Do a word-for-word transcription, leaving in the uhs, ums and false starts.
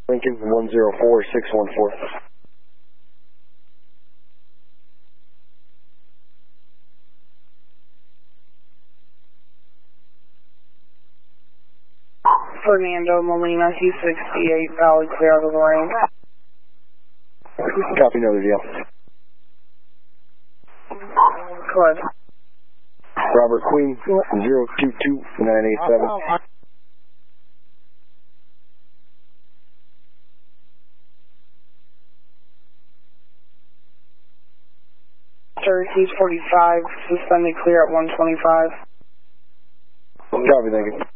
Lincoln one zero four six one four. Fernando Molina, Q sixty-eight, valid clear out of the range. Copy, another deal. Go ahead. Robert Queen, zero two two nine eight seven. Syracuse forty-five, suspended clear at one twenty-five. Copy, thank you.